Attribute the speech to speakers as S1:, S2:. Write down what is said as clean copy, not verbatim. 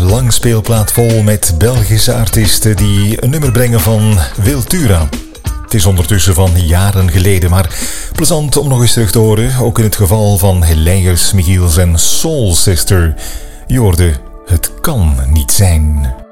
S1: langspeelplaat vol met Belgische artiesten die een nummer brengen van Wiltura. Het is ondertussen van jaren geleden, maar plezant om nog eens terug te horen. Ook in het geval van Helleiers, Michiels en Soul Sister. Je hoorde Het kan niet zijn.